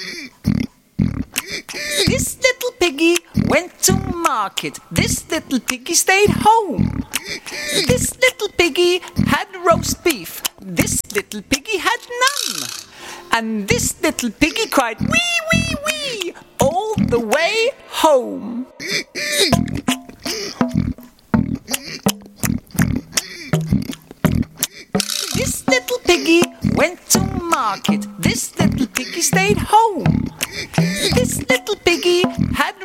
This little piggy went to market. This little piggy stayed home. This little piggy had roast beef. This little piggy had none. And this little piggy cried, wee, wee, wee, all the way home. This little piggy went to market. This little piggy stayed home. This little piggy had